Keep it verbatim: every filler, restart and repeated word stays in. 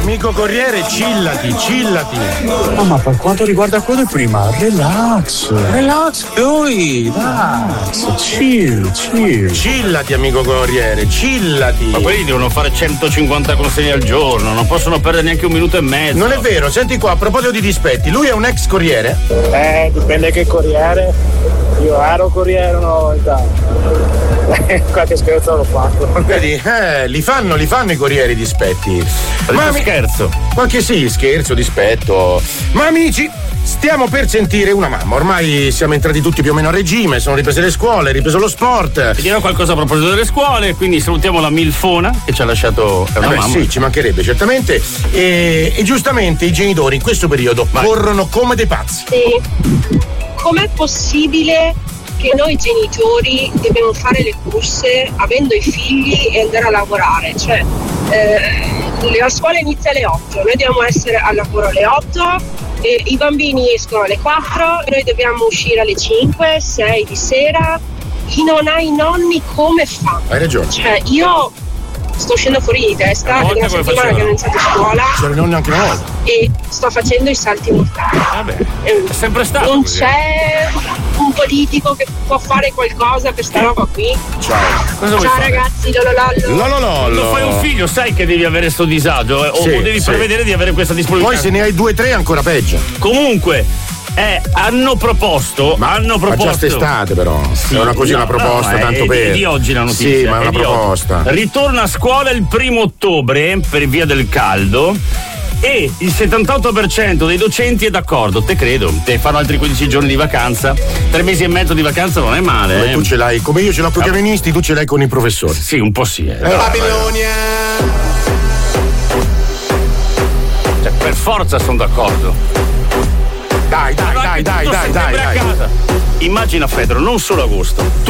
Amico corriere, chillati, chillati. Oh, ma per quanto riguarda quello di prima, relax, relax, lui, relax, chill, chill. Chillati, amico corriere, chillati. Ma quelli devono fare centocinquanta consegne al giorno, non possono perdere neanche un minuto e mezzo. Non è vero, senti qua, a proposito di dispetti, lui è un ex corriere? Eh, dipende che corriere. Io ero corriere una volta. Qualche scherzo l'ho fatto. Vedi, eh, li fanno, li fanno i corrieri dispetti. Ma mi... scherzo. Qualche sì, scherzo, dispetto. Ma amici, stiamo per sentire una mamma. Ormai siamo entrati tutti più o meno a regime, sono riprese le scuole, è ripreso lo sport. Ti dirò qualcosa a proposito delle scuole, quindi salutiamo la Milfona che ci ha lasciato una eh beh, mamma. Sì, ci mancherebbe certamente. E, e giustamente i genitori in questo periodo Vai. corrono come dei pazzi. Sì. Com'è possibile che noi genitori dobbiamo fare le corse avendo i figli e andare a lavorare? Cioè, eh, la scuola inizia alle otto, noi dobbiamo essere al lavoro alle otto, e i bambini escono alle quattro, noi dobbiamo uscire alle cinque, sei di sera. Chi non ha i nonni come fa? Hai ragione. Cioè, io sto uscendo fuori di testa, è una settimana che ho iniziato a scuola. C'era non neanche una volta. E sto facendo i salti mortali. Vabbè, è sempre stato. Non così. C'è un politico che può fare qualcosa per sta roba qui. Ciao. Cosa vuoi Ciao fare? ragazzi, lololollo. Lololollo. Quando fai un figlio sai che devi avere sto disagio eh, Sì, o devi sì. prevedere di avere questa disponibilità. Poi se ne hai due o tre ancora peggio. Comunque eh, hanno proposto ma, hanno proposto ma già st'estate però sì, è una così no, una proposta no, tanto è, per è di oggi la notizia sì ma è una è di proposta oggi. Ritorna a scuola il primo ottobre per via del caldo e il settantotto per cento dei docenti è d'accordo, te credo, te fanno altri quindici giorni di vacanza, tre mesi e mezzo di vacanza non è male. Come eh. tu ce l'hai, come io ce l'ho con i Ah. camionisti, tu ce l'hai con i professori. Sì, un po' sì. Eh. Babilonia. Cioè, per forza sono d'accordo. Dai, dai, dai, dai, dai, dai, dai. A casa. Immagina Fedro, non solo agosto.